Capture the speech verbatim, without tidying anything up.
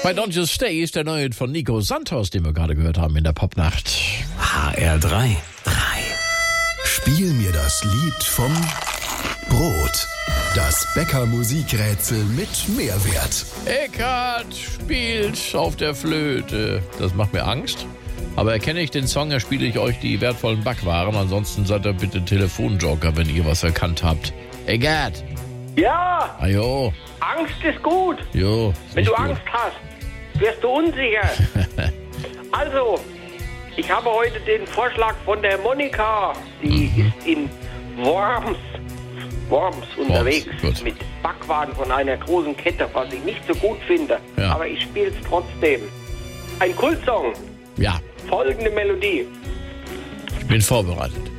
Bei Don't Just Stay ist der neue von Nico Santos, den wir gerade gehört haben in der Popnacht. H R drei. drei. Spiel mir das Lied vom Brot. Das Bäcker-Musikrätsel mit Mehrwert. Eckart spielt auf der Flöte. Das macht mir Angst. Aber erkenne ich den Song, erspiele ich euch die wertvollen Backwaren. Ansonsten seid ihr bitte Telefonjoker, wenn ihr was erkannt habt. Eckart. Ja, Ajo. Angst ist gut. Jo. Wenn du gut. Angst hast, wirst du unsicher. Also, ich habe heute den Vorschlag von der Monika. Die Mhm. ist in Worms, Worms unterwegs gut. mit Backwaren von einer großen Kette, was ich nicht so gut finde. Ja. Aber ich spiele es trotzdem. Ein Kultsong. Ja, Folgende Melodie. ich bin vorbereitet.